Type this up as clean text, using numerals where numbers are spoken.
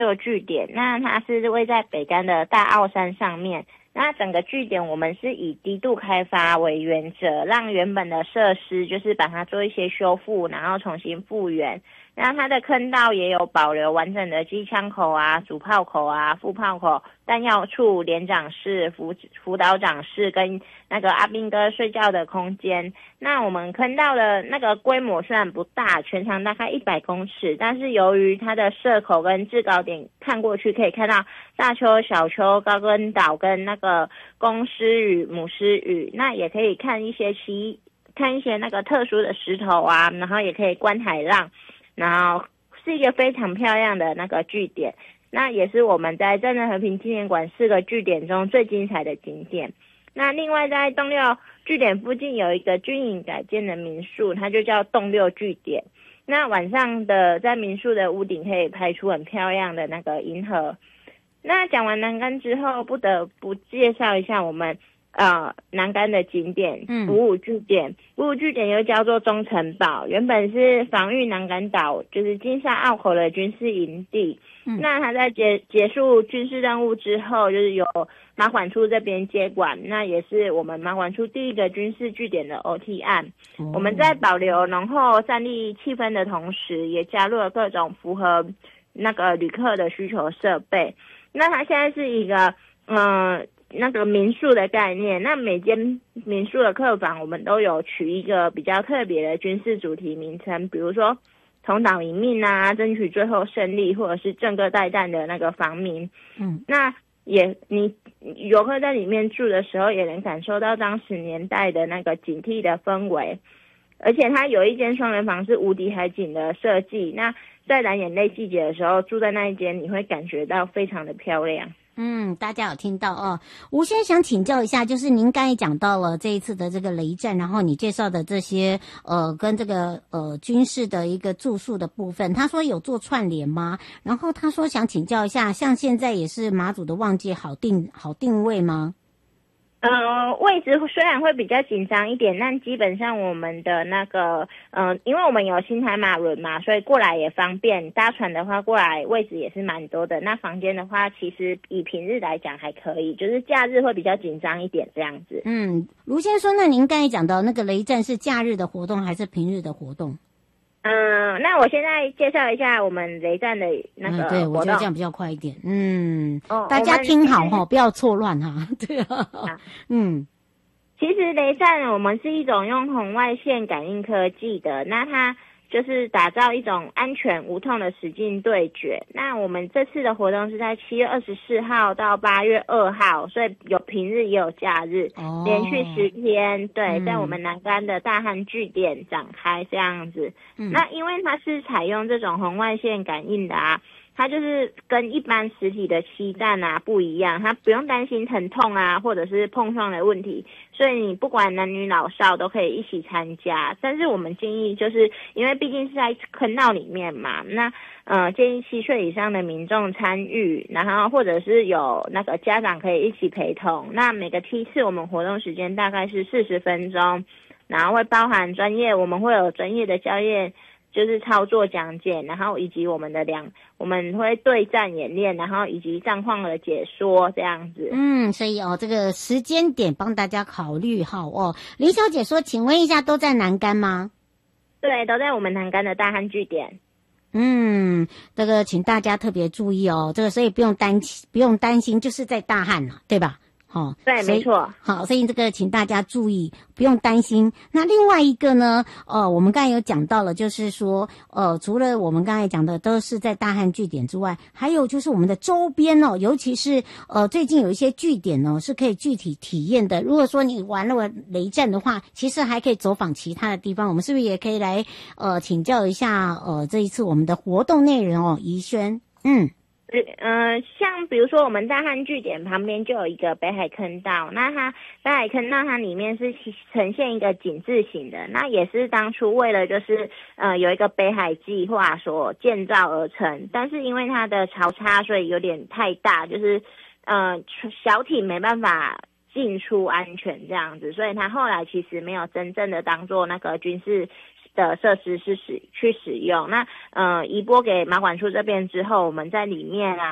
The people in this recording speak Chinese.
六据点，那它是位在北竿的大澳山上面。那整个据点我们是以低度开发为原则，让原本的设施就是把它做一些修复，然后重新复原。那它的坑道也有保留完整的机枪口啊、主炮口啊、副炮口、弹药处、连长室、辅导长室跟那个阿兵哥睡觉的空间。那我们坑道的那个规模虽然不大，全长大概100公尺，但是由于它的射口跟制高点看过去可以看到大丘、小丘、高根岛跟那个公狮屿、母狮屿，那也可以看一些那个特殊的石头啊，然后也可以观海浪。然后是一个非常漂亮的那个据点，那也是我们在战争和平纪念馆4个据点中最精彩的景点。那另外在洞六据点附近有一个军营改建的民宿，它就叫洞六据点。那晚上的在民宿的屋顶可以拍出很漂亮的那个银河。那讲完南竿之后，不得不介绍一下我们南竿的景点五五据点。五五据点又叫做中城堡，原本是防御南竿岛就是金沙澳口的军事营地。那它在结束军事任务之后，就是由马管处这边接管，那也是我们马管处第一个军事据点的 OT 案。我们在保留浓厚战地气氛的同时，也加入了各种符合那个旅客的需求设备。那它现在是一个那个民宿的概念，那每间民宿的客房我们都有取一个比较特别的军事主题名称，比如说同岛一命啊，争取最后胜利，或者是正个待战的那个房名。那你游客在里面住的时候也能感受到当时年代的那个警惕的氛围，而且它有一间双人房是无敌海景的设计，那在蓝眼泪季节的时候住在那一间，你会感觉到非常的漂亮。 大家有听到哦。吴先生想请教一下，就是您刚才讲到了这一次的这个雷战，然后你介绍的这些跟这个军事的一个住宿的部分，他说有做串联吗？然后他说想请教一下，像现在也是马祖的旺季，好定位吗？ 位置虽然会比较紧张一点，但基本上我们的那个因为我们有新台马轮嘛，所以过来也方便，搭船的话过来位置也是蛮多的。那房间的话其实以平日来讲还可以，就是假日会比较紧张一点这样子。 卢先生，那您刚才讲到那个雷战是假日的活动还是平日的活动？ 那我现在介绍一下我们雷战的那个活动。 对，我觉得这样比较快一点。大家听好哈，不要错乱哈。对啊。 其实雷战我们是一种用红外线感应科技的，那它就是打造一种安全无痛的实境对决。那我们这次的活动是在7月24号到8月2号，所以有平日也有假日，连续10天，对，在我们南竿的大汉据点展开这样子。那因为它是采用这种红外线感应的它就是跟一般实体的漆弹不一样，它不用担心疼痛或者是碰撞的问题，所以你不管男女老少都可以一起参加。但是我们建议就是因为毕竟是在坑道里面嘛，那建议7岁以上的民众参与，然后或者是有那个家长可以一起陪同。那每个梯次我们活动时间大概是40分钟，然后会包含我们会有专业的教练就是操作讲解，然后以及我们会对战演练，然后以及战况的解说这样子。 所以这个时间点帮大家考虑好哦。林小姐说，请问一下，都在南竿吗？ 对，都在我们南竿的大汉据点。 这个请大家特别注意哦，这个所以不用担心，就是在大汉了，对吧？ 对，没错。 好，所以这个请大家注意，不用担心。那另外一个呢，我们刚才有讲到了，就是说，除了我们刚才讲的都是在大汉据点之外，还有就是我们的周边尤其是最近有一些据点是可以具体体验的。如果说你玩了雷战的话，其实还可以走访其他的地方。我们是不是也可以来请教一下这一次我们的活动内容宜轩？ 像比如说我们大汉据点旁边就有一个北海坑道，那它北海坑道它里面是呈现一个井字形的，那也是当初为了就是有一个北海计划所建造而成，但是因为它的潮差所以有点太大，就是小艇没办法进出安全这样子，所以它后来其实没有真正的当做那个军事的设施去使用。那移拨给马管处这边之后，我们在里面啊